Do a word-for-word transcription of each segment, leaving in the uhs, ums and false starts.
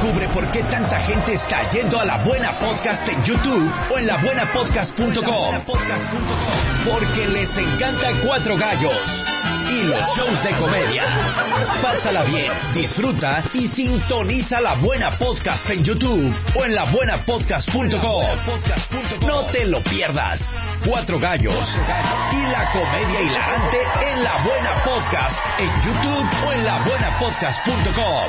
Descubre por qué tanta gente está yendo a La Buena Podcast en YouTube o en la buena podcast punto com. Porque les encanta Cuatro Gallos y los shows de comedia. Pásala bien, disfruta y sintoniza La Buena Podcast en YouTube o en la buena podcast punto com. No te lo pierdas. Cuatro Gallos y la comedia hilarante en La Buena Podcast en YouTube o en la buena podcast punto com.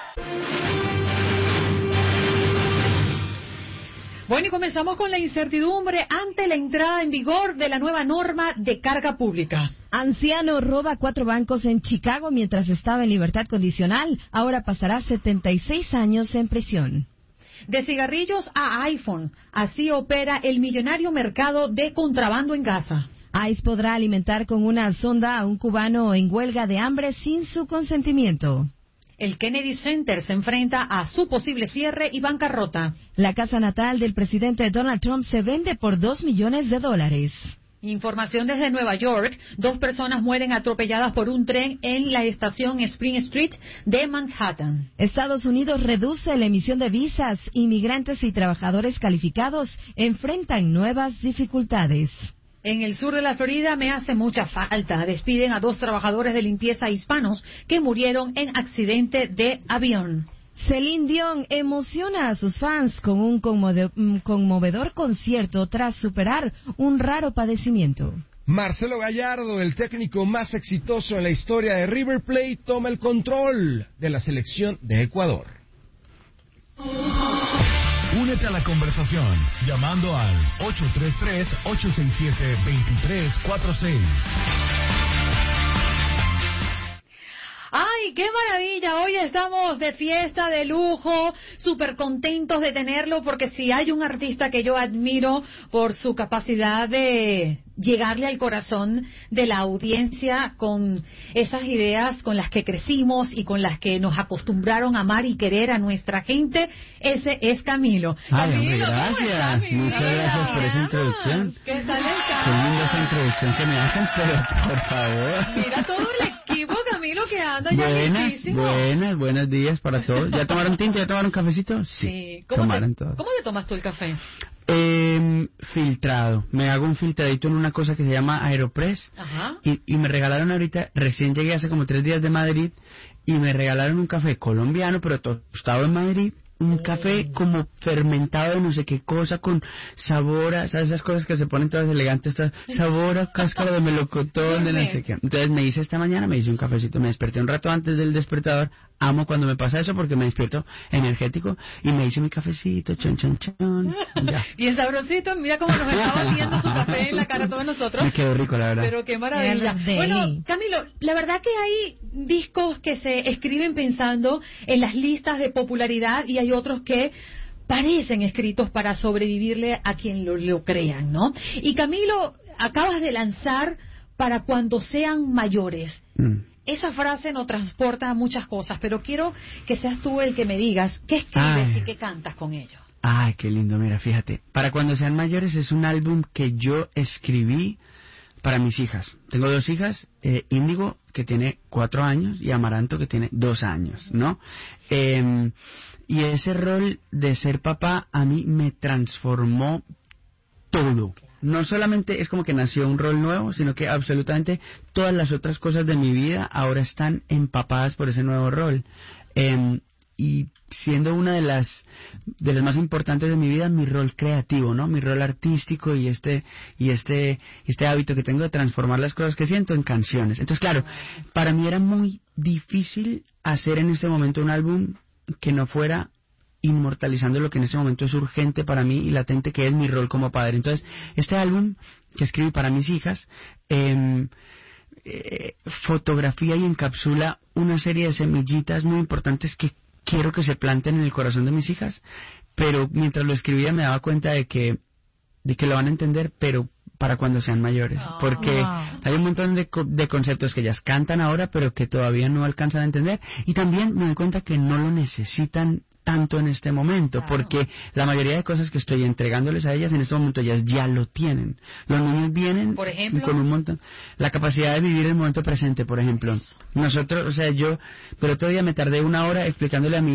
Bueno, y comenzamos con la incertidumbre ante la entrada en vigor de la nueva norma de carga pública. Anciano roba cuatro bancos en Chicago mientras estaba en libertad condicional. Ahora pasará setenta y seis años en prisión. De cigarrillos a iPhone, así opera el millonario mercado de contrabando en Gaza. ICE podrá alimentar con una sonda a un cubano en huelga de hambre sin su consentimiento. El Kennedy Center se enfrenta a su posible cierre y bancarrota. La casa natal del presidente Donald Trump se vende por dos millones de dólares. Información desde Nueva York. Dos personas mueren atropelladas por un tren en la estación Spring Street de Manhattan. Estados Unidos reduce la emisión de visas. Inmigrantes y trabajadores calificados enfrentan nuevas dificultades. En el sur de la Florida me hace mucha falta. Despiden a dos trabajadores de limpieza hispanos que murieron en accidente de avión. Celine Dion emociona a sus fans con un conmovedor concierto tras superar un raro padecimiento. Marcelo Gallardo, el técnico más exitoso en la historia de River Plate, toma el control de la selección de Ecuador. Únete a la conversación llamando al ocho tres tres, ocho seis siete, dos tres cuatro seis. ¡Ay, qué maravilla! Hoy estamos de fiesta, de lujo, súper contentos de tenerlo, porque si hay un artista que yo admiro por su capacidad de llegarle al corazón de la audiencia con esas ideas con las que crecimos y con las que nos acostumbraron a amar y querer a nuestra gente, ese es Camilo. Ay, Camilo, hombre, gracias. Muchas gracias por esa introducción. ¿Qué tal está? Qué linda esa introducción que me hacen, pero por favor. Mira todo el equipo, Camilo, que anda ya Buenas, listísimo. buenas, buenos días para todos. ¿Ya tomaron tinta? ¿Ya tomaron cafecito? Sí, Sí. ¿Cómo tomaron te, todo. ¿Cómo te tomas tú el café? Eh, filtrado. Me hago un filtradito en una cosa que se llama Aeropress. Ajá. Y, y me regalaron ahorita, recién llegué hace como tres días de Madrid, y me regalaron un café colombiano, pero tostado en Madrid. Un café como fermentado de no sé qué cosa, con sabor a, ¿sabes? Esas cosas que se ponen todas elegantes, todas, sabor a cáscara de melocotón, de no sé qué. Entonces me hice esta mañana, me hice un cafecito, me desperté un rato antes del despertador. Amo cuando me pasa eso porque me despierto energético y me hice mi cafecito, chon, chon, chon. Ya. Bien sabrosito, mira cómo nos estaba haciendo su café en la cara a todos nosotros. Me quedó rico, la verdad. Pero qué maravilla. Bueno, Camilo, la verdad que hay discos que se escriben pensando en las listas de popularidad y hay otros que parecen escritos para sobrevivirle a quien lo, lo crean, ¿no? Y Camilo, acabas de lanzar Para cuando sean mayores. Mm. Esa frase nos transporta a muchas cosas, pero quiero que seas tú el que me digas qué escribes Ay. y qué cantas con ellos. Ay, qué lindo, mira, fíjate. Para cuando sean mayores es un álbum que yo escribí para mis hijas. Tengo dos hijas, eh, Índigo, que tiene cuatro años, y Amaranto, que tiene dos años, ¿no? Eh, y ese rol de ser papá a mí me transformó todo. No solamente es como que nació un rol nuevo, sino que absolutamente todas las otras cosas de mi vida ahora están empapadas por ese nuevo rol. Eh, y siendo una de las de las más importantes de mi vida, mi rol creativo, ¿no? Mi rol artístico y este y este este hábito que tengo de transformar las cosas que siento en canciones. Entonces, claro, para mí era muy difícil hacer en este momento un álbum que no fuera inmortalizando lo que en este momento es urgente para mí y latente, que es mi rol como padre. Entonces, este álbum que escribí para mis hijas eh, eh, fotografía y encapsula una serie de semillitas muy importantes que quiero que se planten en el corazón de mis hijas, pero mientras lo escribía me daba cuenta de que de que lo van a entender, pero para cuando sean mayores, oh, porque wow. hay un montón de, de conceptos que ellas cantan ahora, pero que todavía no alcanzan a entender, y también me doy cuenta que no lo necesitan tanto en este momento, claro. porque la mayoría de cosas que estoy entregándoles a ellas en este momento ellas ya lo tienen. Los niños vienen por ejemplo, con un montón, la capacidad de vivir el momento presente, por ejemplo. Nosotros, o sea, yo, pero otro día me tardé una hora explicándole a mi